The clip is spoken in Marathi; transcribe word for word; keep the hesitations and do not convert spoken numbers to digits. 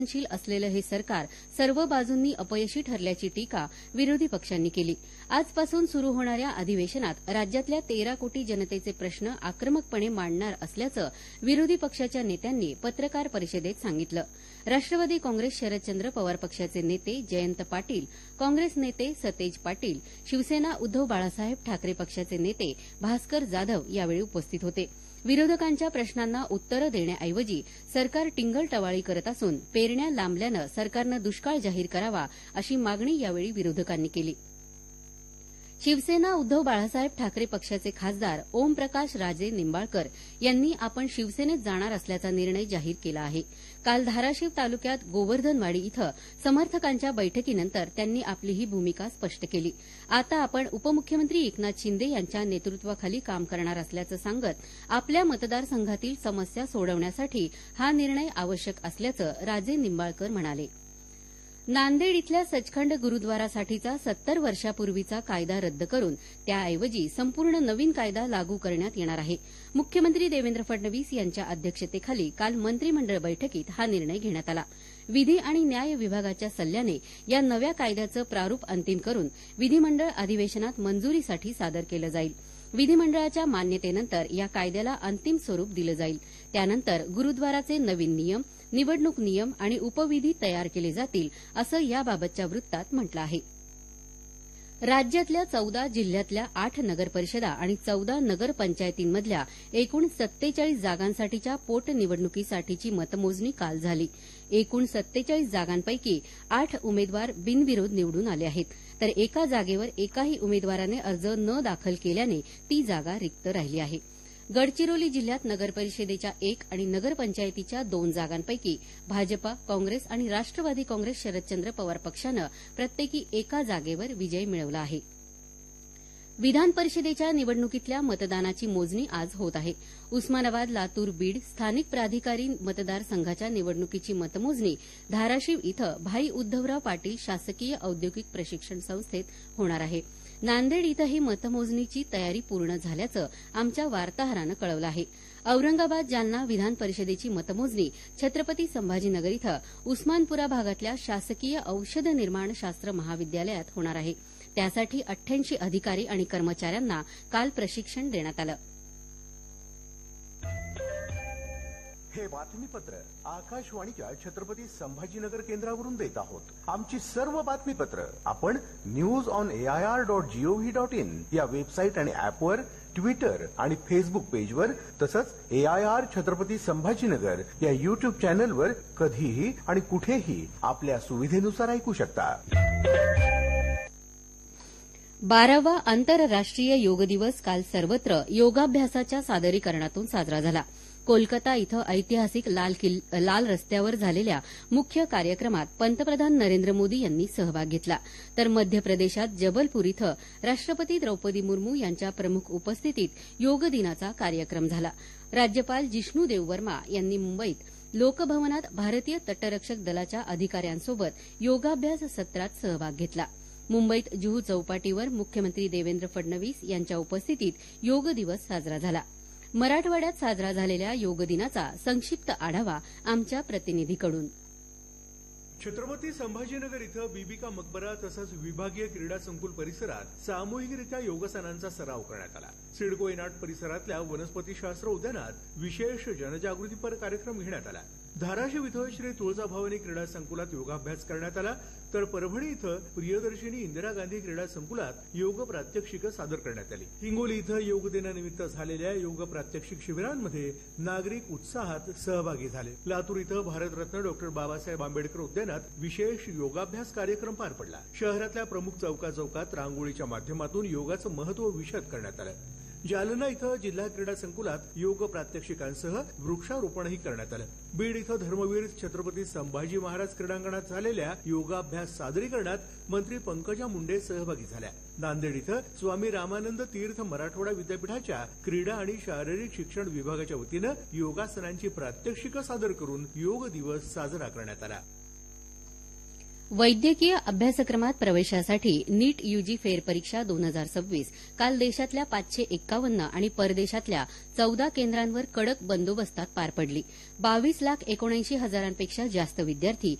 शील असलेलं हे सरकार सर्व बाजूंनी अपयशी ठरल्याची टीका विरोधी पक्षांनी केली. आजपासून सुरू होणाऱ्या अधिवेशनात राज्यातल्या तेरा कोटी जनतेचे प्रश्न आक्रमकपणे मांडणार असल्याचं विरोधी पक्षाच्या नेत्यांनी पत्रकार परिषदेत सांगितलं. राष्ट्रवादी काँग्रेस शरदचंद्र पवार पक्षाचे नेते जयंत पाटील, काँग्रेस नेते सतेज पाटील, शिवसेना उद्धव बाळासाहेब ठाकरे पक्षाचे नेते भास्कर जाधव यावेळी उपस्थित होते. विरोधकांच्या प्रश्नांना उत्तरं देण्याऐवजी सरकार टिंगलटवाळी करत असून पेरण्या लांबल्यानं सरकारनं दुष्काळ जाहीर करावा अशी मागणी यावेळी विरोधकांनी केली. शिवसेना उद्धव बाळासाहेब ठाकरे पक्षाचे खासदार ओमप्रकाश राजे निंबाळकर यांनी आपण शिवसेनेत जाणार असल्याचा निर्णय जाहीर केला आहे. काल धाराशिव तालुक्यात गोवर्धनवाडी इथं समर्थकांच्या बैठकीनंतर त्यांनी आपली ही भूमिका स्पष्ट केली. आता आपण उपमुख्यमंत्री एकनाथ शिंदे यांच्या नेतृत्वाखाली काम करणार असल्याचं सांगत आपल्या मतदारसंघातील समस्या सोडवण्यासाठी हा निर्णय आवश्यक असल्याचं राजे निंबाळकर म्हणाले. नांदेड इथल्या सचखंड गुरुद्वारासाठीचा सत्तर वर्षापूर्वीचा कायदा रद्द करून त्याऐवजी संपूर्ण नवीन कायदा लागू करण्यात येणार आहे. मुख्यमंत्री देवेंद्र फडणवीस यांच्या अध्यक्षतेखाली काल मंत्रिमंडळ बैठकीत हा निर्णय घेण्यात आला. विधी आणि न्याय विभागाच्या सल्ल्याने या नव्या कायद्याचं प्रारूप अंतिम करून विधिमंडळ अधिवेशनात मंजुरीसाठी सादर केलं जाईल. विधिमंडळाच्या मान्यतेनंतर या कायद्याला अंतिम स्वरूप दिलं जाईल. त्यानंतर गुरुद्वाराचे नवीन नियम, निवडणूक नियम आणि उपविधी तयार केले जातील असं याबाबतच्या वृत्तात म्हटलं आहे. राज्यातल्या चौदा जिल्ह्यातल्या आठ नगरपरिषदा आणि चौदा नगरपंचायतींमधल्या एकूण सत्तेचाळीस जागांसाठीच्या पोटनिवडणुकीसाठीची मतमोजणी काल झाली. एकूण सत्तेचाळीस जागांपैकी आठ उमेदवार बिनविरोध निवडून आले आहेत, तर एका जागेवर एकाही उमेदवाराने अर्ज न दाखल केल्याने ती जागा रिक्त राहिली आहे. गडचिरोली जिल्ह्यात नगरपरिषदेच्या एक आणि नगरपंचायतीच्या दोन जागांपैकी भाजपा, काँग्रेस आणि राष्ट्रवादी काँग्रेस शरदचंद्र पवार पक्षानं प्रत्येकी एका जागेवर विजय मिळवला आहे. विधान परिषदेच्या निवडणुकीतल्या मतदानाची मोजणी आज होत आहे. उस्मानाबाद, लातूर, बीड स्थानिक प्राधिकारी मतदारसंघाच्या निवडणुकीची मतमोजणी धाराशिव इथं भाई उद्धवराव पाटील शासकीय औद्योगिक प्रशिक्षण संस्थेत होणार आहे. नांदेड इथंही मतमोजणीची तयारी पूर्ण झाल्याचं आमच्या वार्ताहरानं कळवलं आहे. औरंगाबाद, जालना विधान परिषदेची मतमोजणी छत्रपती संभाजीनगर इथं उस्मानपुरा भागातल्या शासकीय औषध निर्माण शास्त्र महाविद्यालयात होणार आहे. त्यासाठी अठ्ठ्याऐंशी अधिकारी आणि कर्मचाऱ्यांना काल प्रशिक्षण देण्यात आलं. हे बातमीपत्र आकाशवाणीच्या छत्रपती संभाजीनगर केंद्रावरून देत आहोत. आमची सर्व बातमीपत्र आपण news on AIR dot G O V dot in या वेबसाईट आणि ऍपवर, ट्विटर आणि फेसबुक पेजवर तसंच एआयआर छत्रपती संभाजीनगर या युट्यूब चॅनलवर कधीही आणि कुठेही आपल्या सुविधेनुसार ऐकू शकता. बारावा आंतरराष्ट्रीय योग दिवस काल सर्वत्र योगाभ्यासाच्या सादरीकरणातून साजरा झाला. कोलकाता इथं ऐतिहासिक लाल, लाल रस्त्यावर झालेल्या मुख्य कार्यक्रमात पंतप्रधान नरेंद्र मोदी यांनी सहभाग घेतला. तर मध्य प्रदेशात जबलपूर इथं राष्ट्रपती द्रौपदी मुर्मू यांच्या प्रमुख उपस्थितीत योग दिनाचा कार्यक्रम झाला. राज्यपाल जिष्णू देववर्मा यांनी मुंबईत लोकभवनात भारतीय तटरक्षक दलाच्या अधिकाऱ्यांसोबत योगाभ्यास सत्रात सहभाग घेतला. मुंबईत जुहू चौपाटीवर मुख्यमंत्री देवेंद्र फडणवीस यांच्या उपस्थितीत योग दिवस साजरा झाला. मराठवाड्यात साजरा झालेल्या योग दिनाचा संक्षिप्त आढावा आमच्या प्रतिनिधीकडून. छत्रपती संभाजीनगर इथं बीबिका मकबरा तसंच विभागीय क्रीडा संकुल परिसरात सामूहिकरित्या योगासनांचा सराव करण्यात आला. सिडको एनाट परिसरातल्या वनस्पतीशास्त्र उद्यानात विशेष जनजागृतीपर कार्यक्रम घेण्यात आला. धाराशिव इथं श्री तुळजाभवानी क्रीडा संकुलात योगाभ्यास करण्यात आला. तर परभणी इथं प्रियदर्शिनी इंदिरा गांधी क्रीडा संकुलात योग प्रात्यक्षिकं सादर करण्यात आली. हिंगोली इथं योग दिनानिमित्त झालेल्या योग प्रात्यक्षिक शिबिरांमध्ये नागरिक उत्साहात सहभागी झाले. लातूर इथं भारतरत्न डॉक्टर बाबासाहेब आंबेडकर उद्यानात विशेष योगाभ्यास कार्यक्रम पार पडला. शहरातल्या प्रमुख चौका चौकात रांगोळीच्या माध्यमातून योगाचं महत्व विशद करण्यात आलं. जालना इथं जिल्हा क्रीडा संकुलात योग प्रात्यक्षिकांसह वृक्षारोपणही करण्यात आलं. बीड इथं धर्मवीर छत्रपती संभाजी महाराज क्रीडांगणात झालेल्या योगाभ्यास सादरीकरणात मंत्री पंकजा मुंडे सहभागी झाल्या. नांदेड इथं स्वामी रामानंद तीर्थ मराठवाडा विद्यापीठाच्या क्रीडा आणि शारीरिक शिक्षण विभागाच्या वतीनं योगासनांची प्रात्यक्षिकं सादर करून योग दिवस साजरा करण्यात आला. वैद्यकीय अभ्यासक्रमात प्रवेशासाठी नीट यूजी फेरपरीक्षा दोन हजार सव्वीस काल देशातल्या पाचशे एक्कावन्न आणि परदेशातल्या चौदा केंद्रांवर कडक बंदोबस्तात पार पडली. बावीस लाख एकोणऐंशी हजारांपेक्षा जास्त विद्यार्थी